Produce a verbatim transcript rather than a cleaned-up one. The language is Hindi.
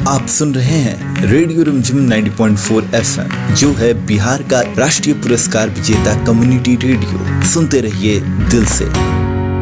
आप सुन रहे हैं रेडियो रिमझिम नब्बे पॉइंट चार एफएम, जो है बिहार का राष्ट्रीय पुरस्कार विजेता कम्युनिटी रेडियो। सुनते रहिए दिल से।